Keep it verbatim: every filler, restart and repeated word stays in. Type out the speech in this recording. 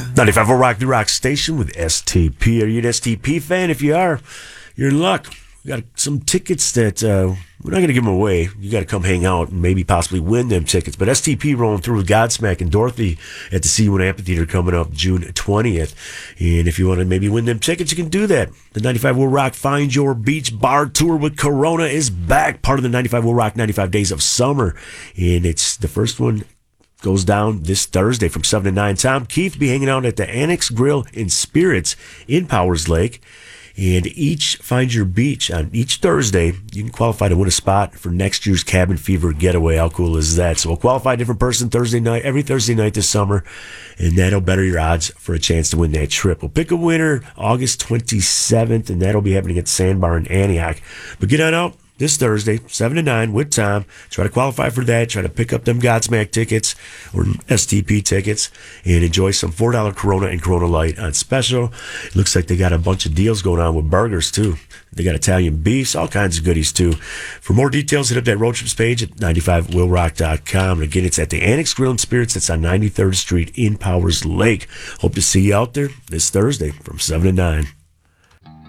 ninety-five will Rock the Rock Station with S T P. Are you an S T P fan? If you are, you're in luck. We got some tickets that uh, we're not going to give them away. You got to come hang out and maybe possibly win them tickets. But S T P rolling through with Godsmack and Dorothy at the C one Amphitheater coming up June twentieth. And if you want to maybe win them tickets, you can do that. The ninety-five Will Rock Find Your Beach Bar Tour with Corona is back. Part of the ninety-five Will Rock ninety-five Days of Summer. And it's the first one goes down this Thursday from seven to nine. Tom Keith will be hanging out at the Annex Grill and Spirits in Powers Lake. And each Find Your Beach on each Thursday, you can qualify to win a spot for next year's Cabin Fever getaway. How cool is that? So we'll qualify a different person Thursday night, every Thursday night this summer, and that'll better your odds for a chance to win that trip. We'll pick a winner August twenty-seventh, and that'll be happening at Sandbar in Antioch. But get on out this Thursday, seven to nine with Tom. Try to qualify for that. Try to pick up them Godsmack tickets or S T P tickets and enjoy some four dollar Corona and Corona Light on special. It looks like they got a bunch of deals going on with burgers, too. They got Italian beefs, all kinds of goodies, too. For more details, hit up that road trips page at ninety-five will rock dot com. And again, it's at the Annex Grill and Spirits. That's on ninety-third Street in Powers Lake. Hope to see you out there this Thursday from seven to nine.